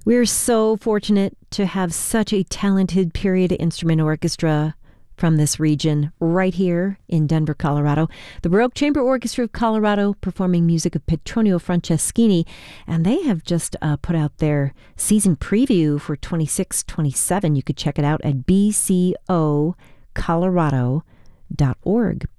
We're so fortunate to have such a talented period instrument orchestra from this region right here in Denver, Colorado. The Baroque Chamber Orchestra of Colorado performing music of Petronio Franceschini, and they have just put out their season preview for 26-27. You could check it out at bcocolorado.org.